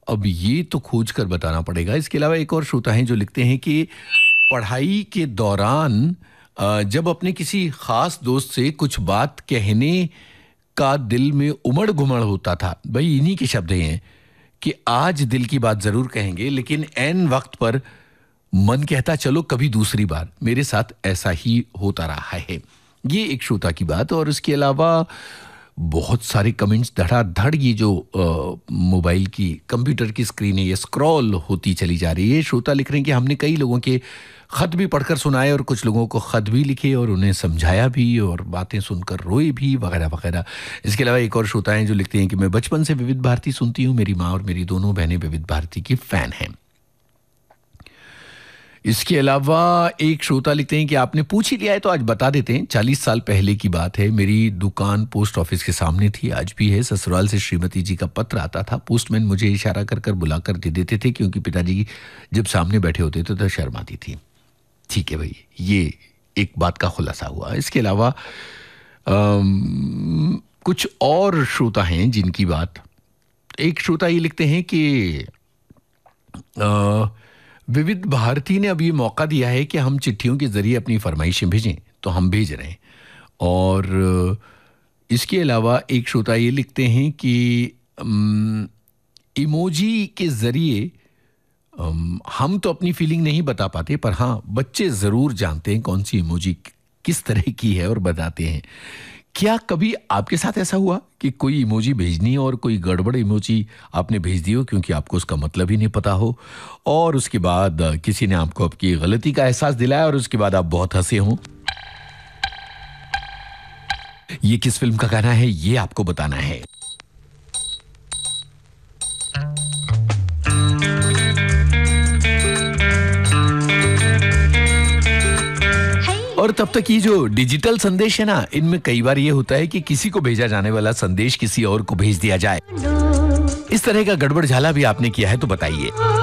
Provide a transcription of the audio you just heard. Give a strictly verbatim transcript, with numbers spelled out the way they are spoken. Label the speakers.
Speaker 1: अब ये तो खोज कर बताना पड़ेगा। इसके अलावा एक और श्रोता हैं जो लिखते हैं कि पढ़ाई के दौरान अ, जब अपने किसी खास दोस्त से कुछ बात कहने का दिल में उमड़ घुमड़ होता था, भाई इन्हीं के शब्द हैं कि आज दिल की बात जरूर कहेंगे लेकिन ऐन वक्त पर मन कहता चलो कभी दूसरी बार। मेरे साथ ऐसा ही होता रहा है। ये एक श्रोता की बात। और इसके अलावा बहुत सारे कमेंट्स धड़ाधड़ ये जो अ, मोबाइल की कंप्यूटर की स्क्रीन है ये स्क्रॉल होती चली जा रही है। श्रोता लिख रहे हैं कि हमने कई लोगों के खत भी पढ़कर सुनाए और कुछ लोगों को खत भी लिखे और उन्हें समझाया भी और बातें सुनकर रोए भी वगैरह वगैरह। इसके अलावा एक और श्रोता हैं जो लिखते हैं कि मैं बचपन से विविध भारती सुनती हूँ, मेरी माँ और मेरी दोनों बहनें विविध भारती की फैन हैं। इसके अलावा एक श्रोता लिखते हैं कि आपने पूछ ही लिया है तो आज बता देते हैं। चालीस साल पहले की बात है, मेरी दुकान पोस्ट ऑफिस के सामने थी, आज भी है। ससुराल से श्रीमती जी का पत्र आता था। पोस्टमैन मुझे इशारा कर कर बुला कर दे देते थे क्योंकि पिताजी जब सामने बैठे होते थे तो शर्माती थी। ठीक है भाई, ये एक बात का खुलासा हुआ। इसके अलावा अम, कुछ और श्रोता हैं जिनकी बात, एक श्रोता ये लिखते हैं कि अ, विविध भारती ने अब ये मौका दिया है कि हम चिट्ठियों के जरिए अपनी फरमाइशें भेजें, तो हम भेज रहे हैं। और इसके अलावा एक श्रोता ये लिखते हैं कि इमोजी के जरिए अम, हम तो अपनी फीलिंग नहीं बता पाते पर हाँ बच्चे ज़रूर जानते हैं कौन सी इमोजी किस तरह की है और बताते हैं। क्या कभी आपके साथ ऐसा हुआ कि कोई इमोजी भेजनी है और कोई गड़बड़ इमोजी आपने भेज दी हो क्योंकि आपको उसका मतलब ही नहीं पता हो और उसके बाद किसी ने आपको आपकी गलती का एहसास दिलाया और उसके बाद आप बहुत हंसे हों? ये किस फिल्म का गाना है ये आपको बताना है। और तब तक ये जो डिजिटल संदेश है ना, इनमें कई बार ये होता है कि किसी को भेजा जाने वाला संदेश किसी और को भेज दिया जाए। इस तरह का गड़बड़ झाला भी आपने किया है तो बताइए।